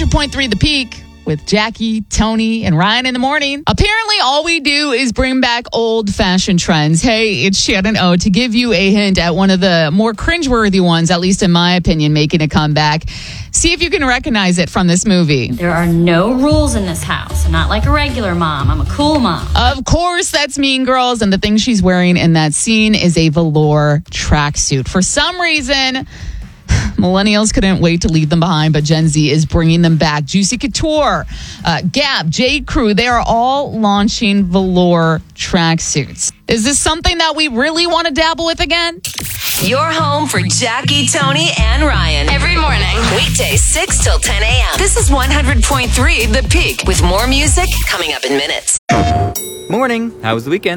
100.3 The Peak with Jackie, Tony, and Ryan in the morning. Apparently, all we do is bring back old fashion trends. Hey, it's Shannon O to give you a hint at one of the more cringeworthy ones, at least in my opinion, making a comeback. See if you can recognize it from this movie. There are no rules in this house. I'm not like a regular mom. I'm a cool mom. Of course, that's Mean Girls, and the thing she's wearing in that scene is a velour tracksuit. For some reason, millennials couldn't wait to leave them behind, but Gen Z is bringing them back. Juicy Couture, Gap, J. Crew, they are all launching velour tracksuits. Is this something that we really want to dabble with again? Your home for Jackie, Tony, and Ryan. Every morning. Weekdays 6 till 10 a.m. This is 100.3 The Peak with more music coming up in minutes. Morning. How was the weekend?